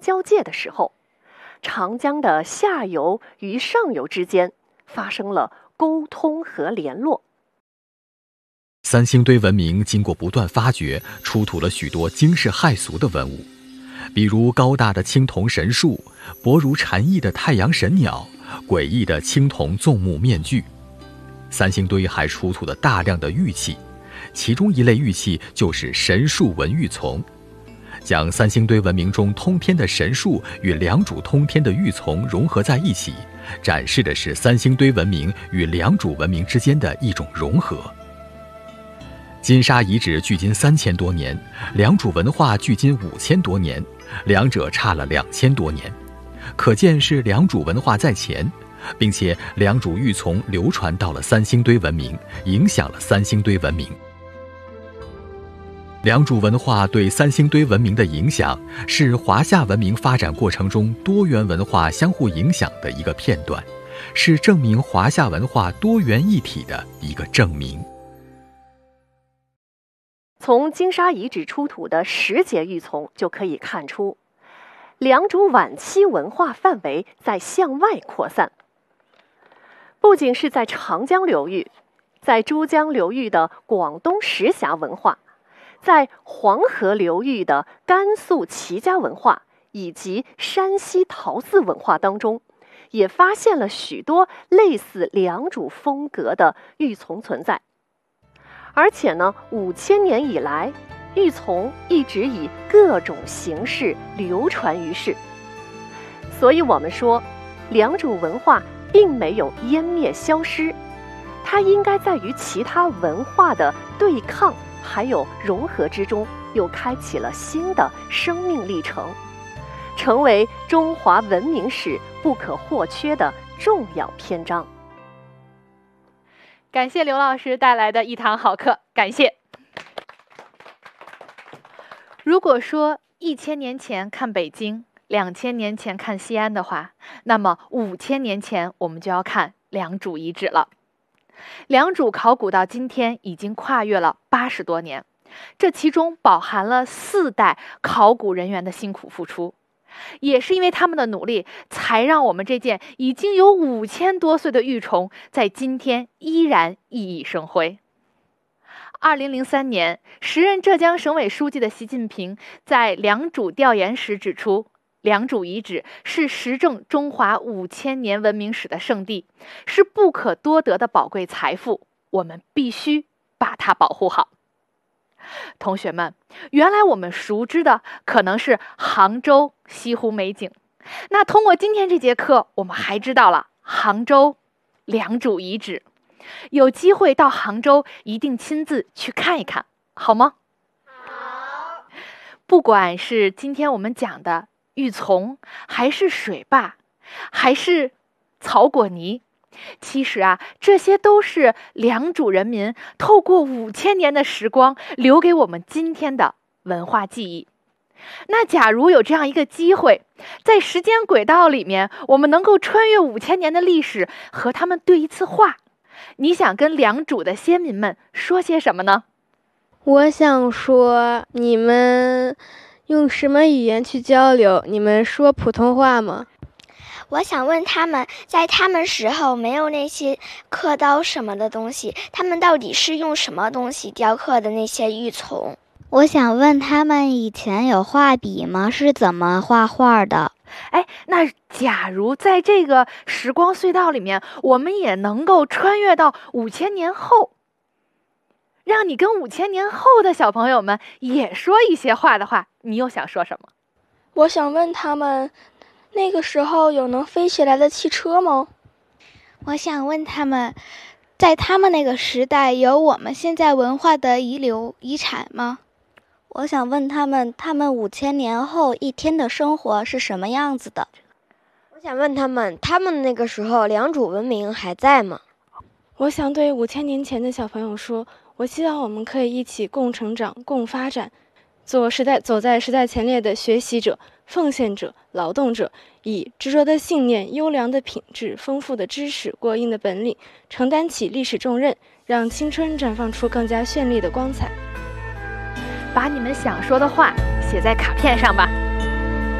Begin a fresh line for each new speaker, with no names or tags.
交界的时候，长江的下游与上游之间发生了沟通和联络。
三星堆文明经过不断发掘，出土了许多惊世骇俗的文物，比如高大的青铜神树、薄如蝉翼的太阳神鸟、诡异的青铜纵目面具。三星堆还出土了大量的玉器，其中一类玉器就是神树纹玉琮。将三星堆文明中通天的神树与良渚通天的玉琮融合在一起，展示的是三星堆文明与良渚文明之间的一种融合。金沙遗址距今3000多年，良渚文化距今5000多年，两者差了2000多年，可见是良渚文化在前，并且良渚玉琮流传到了三星堆文明，影响了三星堆文明。良渚文化对三星堆文明的影响，是华夏文明发展过程中多元文化相互影响的一个片段，是证明华夏文化多元一体的一个证明。
从金沙遗址出土的10节玉琮就可以看出，良渚晚期文化范围在向外扩散，不仅是在长江流域，在珠江流域的广东石峡文化，在黄河流域的甘肃齐家文化以及山西陶寺文化当中，也发现了许多类似良渚风格的玉琮存在。而且呢，5000年以来，玉琮一直以各种形式流传于世。所以我们说，良渚文化并没有湮灭消失，它应该在与其他文化的对抗还有融合之中，又开启了新的生命历程，成为中华文明史不可或缺的重要篇章。
感谢刘老师带来的一堂好课，感谢。如果说1000年前看北京，2000年前看西安的话，那么5000年前我们就要看良渚遗址了。良渚考古到今天已经跨越了80多年，这其中饱含了4代考古人员的辛苦付出，也是因为他们的努力，才让我们这件已经有5000多岁的玉琮在今天依然熠熠生辉。2003年，时任浙江省委书记的习近平在良渚调研时指出，良渚遗址是实证中华5000年文明史的圣地，是不可多得的宝贵财富，我们必须把它保护好。同学们，原来我们熟知的可能是杭州西湖美景，那通过今天这节课，我们还知道了杭州良渚遗址。有机会到杭州，一定亲自去看一看，好吗？好。不管是今天我们讲的玉琮，还是水坝，还是草果泥，其实啊，这些都是良渚人民透过5000年的时光留给我们今天的文化记忆。那假如有这样一个机会，在时间轨道里面，我们能够穿越5000年的历史，和他们对一次话，你想跟良渚的先民们说些什么呢？
我想说，你们用什么语言去交流？你们说普通话吗？
我想问他们，在他们时候没有那些刻刀什么的东西，他们到底是用什么东西雕刻的那些玉琮？
我想问他们以前有画笔吗？是怎么画画的？
那假如在这个时光隧道里面，我们也能够穿越到5000年后，让你跟5000年后的小朋友们也说一些话的话，你又想说什么？
我想问他们，那个时候有能飞起来的汽车吗？
我想问他们，在他们那个时代有我们现在文化的遗产吗？
我想问他们5000年后一天的生活是什么样子的？
我想问他们那个时候良渚文明还在吗？
我想对5000年前的小朋友说，我希望我们可以一起共成长、共发展，走在时代前列的学习者、奉献者、劳动者，以执着的信念、优良的品质、丰富的知识、过硬的本领，承担起历史重任，让青春绽放出更加绚丽的光彩。
把你们想说的话写在卡片上吧。